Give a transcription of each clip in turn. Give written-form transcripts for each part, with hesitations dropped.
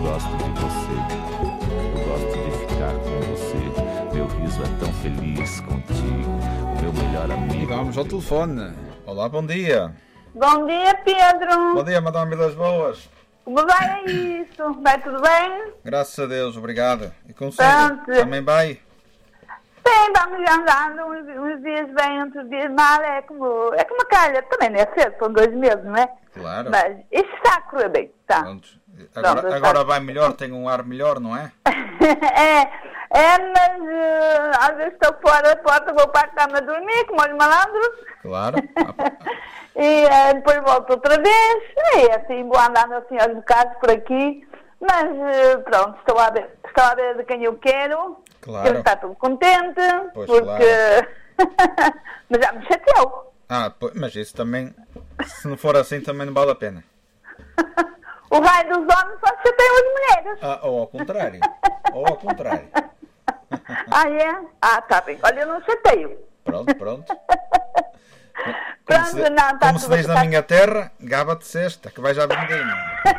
gosto de você. Eu gosto de ficar com você. Meu riso é tão feliz contigo. O meu melhor amigo. Vamos ao telefone. Olá, bom dia. Bom dia, Pedro. Bom dia, Madame Vilas Boas. Como vai isso? Vai tudo bem? Graças a Deus, obrigado. E consigo? Pronto. Também vai? Sim, vamos andando uns dias bem, outros dias mal. É como a calha. Também não é cedo, são 2 meses, não é? Claro. Mas isto está a correr bem, tá? Pronto. Agora vai melhor, tem um ar melhor, não é? mas às vezes estou fora da porta, vou para a cama a dormir, como os malandros. Claro. E depois volto outra vez. E assim, vou andando assim aos bocados por aqui. Mas pronto, estou a ver de quem eu quero. Claro. Ele está tudo contente. Pois, porque... claro. Mas já me chateou. Mas isso também, se não for assim, também não vale a pena. O raio dos homens só chateiam as mulheres. Ou ao contrário. É? Tá bem. Olha, eu não chateio. Pronto. Como se diz na minha terra, gaba-te cesta, que vais à vendinha.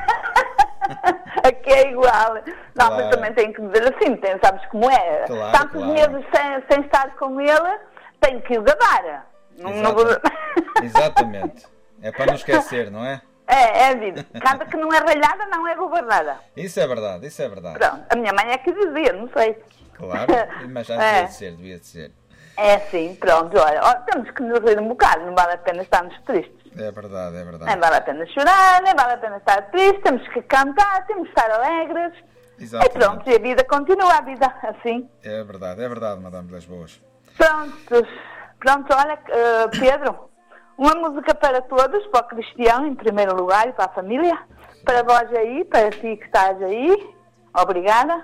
Aqui é igual. Não, Claro. mas também tenho que dizer assim, sabes como é? Claro, Tantos claro. meses sem estar com ele, tenho que o gabar. Não vou... Exatamente. É para não esquecer, não é? É a vida. Cada que não é ralhada, não é governada. Isso é verdade. Pronto, a minha mãe é que dizia, não sei. Claro, mas já devia de ser. É assim, pronto, olha, temos que nos rir um bocado, não vale a pena estarmos tristes. É verdade. Nem vale a pena chorar, nem vale a pena estar triste, temos que cantar, temos que estar alegres. Exatamente. E pronto, e a vida continua, a vida assim. É verdade, Madame Vilas Boas. Pronto, olha, Pedro, uma música para todos, para o Cristiano em primeiro lugar e para a família, para vós aí, para ti que estás aí, obrigada.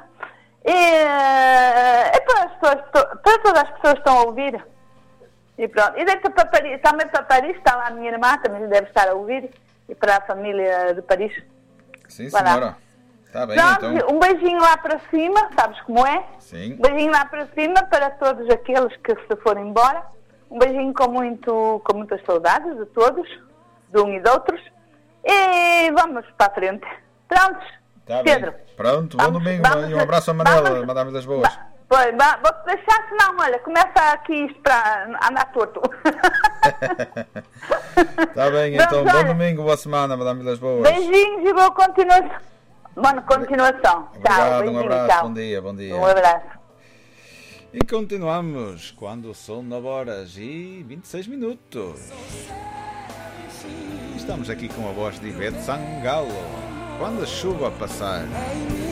E para todas as pessoas que estão a ouvir. E pronto. E deve para Paris, também para Paris, está lá a minha irmã, também deve estar a ouvir. E para a família de Paris. Sim, senhora. Está bem, pronto, então. Um beijinho lá para cima, sabes como é? Sim. Um beijinho lá para cima para todos aqueles que se forem embora. Um beijinho com muitas saudades de todos, de um e de outros. E vamos para a frente. Prontos, Tá Pedro. bem. Pronto, bom domingo e um abraço a Manela, Madame Vilas Boas. Vou-te deixar, senão, olha, começa aqui isto para andar torto. Está bem, então, bom domingo, boa semana, Madame Vilas Boas. Beijinhos e boa continuação. Boa continuação. Obrigado, Tchau, um abraço, tchau. bom dia. Um abraço. E continuamos quando são 9h26. Estamos aqui com a voz de Ivete Sangalo. Quando a chuva passar.